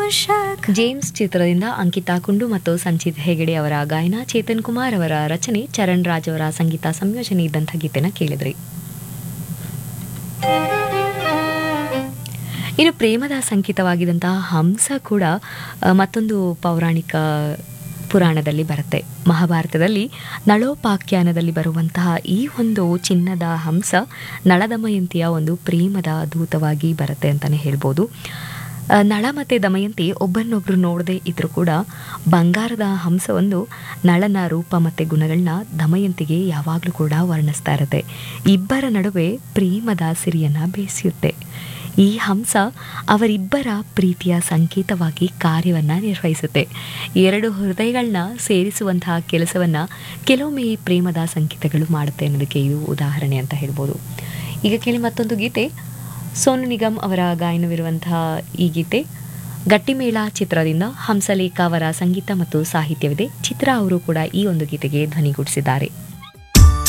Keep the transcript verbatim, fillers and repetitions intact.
James ಚಿತ್ರದಿಂದ ಅಂಕಿತಾ ಕುಂಡು ಮತ್ತು ಸಂಚಿತ್ ಹೆಗಡೆ ಅವರ ಗಾಯನ, ಚೇತನ್ ಕುಮಾರ್ ಅವರ ರಚನೆ, ಚರಣ್ ರಾಜ್ ಅವರ ಸಂಗೀತ ಸಂಯೋಜನೆ ಇದ್ದಂಥ ಗೀತೆನ ಕೇಳಿದ್ರಿ. ಇನ್ನು ಪ್ರೇಮದ ಸಂಕೇತವಾಗಿದ್ದಂತಹ ಹಂಸ ಕೂಡ ಮತ್ತೊಂದು ಪೌರಾಣಿಕ ಪುರಾಣದಲ್ಲಿ ಬರುತ್ತೆ. ಮಹಾಭಾರತದಲ್ಲಿ ನಳೋಪಾಖ್ಯಾನದಲ್ಲಿ ಬರುವಂತಹ ಈ ಒಂದು ಚಿನ್ನದ ಹಂಸ ನಳದಮಯಂತಿಯ ಒಂದು ಪ್ರೇಮದ ದೂತವಾಗಿ ಬರುತ್ತೆ ಅಂತಲೇ ಹೇಳ್ಬೋದು. ನಳ ಮತ್ತು ದಮಯಂತಿ ಒಬ್ಬರನ್ನೊಬ್ಬರು ನೋಡದೆ ಇದ್ರೂ ಕೂಡ ಬಂಗಾರದ ಹಂಸವೊಂದು ನಳನ ರೂಪ ಮತ್ತು ಗುಣಗಳನ್ನ ದಮಯಂತಿಗೆ ಯಾವಾಗಲೂ ಕೂಡ ವರ್ಣಿಸ್ತಾ ಇರುತ್ತೆ. ಇಬ್ಬರ ನಡುವೆ ಪ್ರೇಮದ ಸಿರಿಯನ್ನು ಬೇಯಿಸುತ್ತೆ. ಈ ಹಂಸ ಅವರಿಬ್ಬರ ಪ್ರೀತಿಯ ಸಂಕೇತವಾಗಿ ಕಾರ್ಯವನ್ನು ನಿರ್ವಹಿಸುತ್ತೆ. ಎರಡು ಹೃದಯಗಳನ್ನ ಸೇರಿಸುವಂತಹ ಕೆಲಸವನ್ನು ಕೆಲವೊಮ್ಮೆ ಈ ಪ್ರೇಮದ ಸಂಕೇತಗಳು ಮಾಡುತ್ತೆ ಅನ್ನೋದಕ್ಕೆ ಇದು ಉದಾಹರಣೆ ಅಂತ ಹೇಳ್ಬೋದು. ಈಗ ಕೇಳಿ ಮತ್ತೊಂದು ಗೀತೆ, ಸೋನು ನಿಗಮ್ ಅವರ ಗಾಯನವಿರುವಂತಹ ಈ ಗೀತೆ ಗಟ್ಟಿಮೇಳ ಚಿತ್ರದಿಂದ. ಹಂಸಲೇಖ ಅವರ ಸಂಗೀತ ಮತ್ತು ಸಾಹಿತ್ಯವಿದೆ. ಚಿತ್ರ ಅವರು ಕೂಡ ಈ ಒಂದು ಗೀತೆಗೆ ಧ್ವನಿಗೂಡಿಸಿದ್ದಾರೆ.